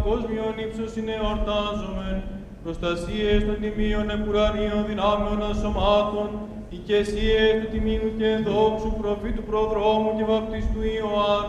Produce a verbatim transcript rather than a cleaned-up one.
Κόσμιον ύψος είναι εορτάζομεν, προστασίες των τιμίων επουρανίων δυνάμεων ασωμάτων, οικεσίες του τιμίου και δόξου προφήτου προδρόμου και βαπτιστού Ιωάννου,